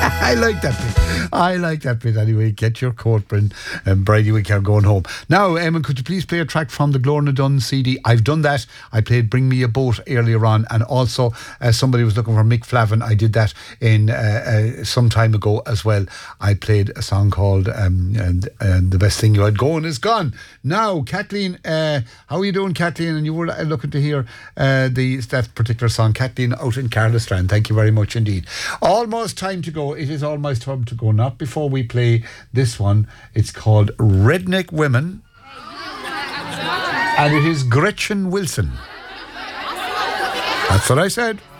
I like that bit. I like that bit anyway. Get your coat, Bryn, and Brady, we are going home. Now, Eamon, could you please play a track from the Glorna Dunn CD? I've done that. I played Bring Me a Boat earlier on, and also somebody was looking for Mick Flavin. I did that in some time ago as well. I played a song called and The Best Thing You Had Going Is Gone. Now, Kathleen, how are you doing, Kathleen? And you were looking to hear that particular song, Kathleen, out in Carlastrand. Thank you very much indeed. Almost time to go. It is almost time to go. Not before we play this one. It's called Redneck Women. And it is Gretchen Wilson. That's what I said.